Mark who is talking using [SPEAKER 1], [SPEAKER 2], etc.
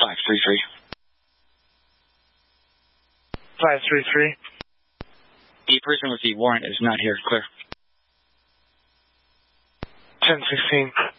[SPEAKER 1] 533.
[SPEAKER 2] 533.
[SPEAKER 1] The person with the warrant is not here. Clear.
[SPEAKER 2] 1016.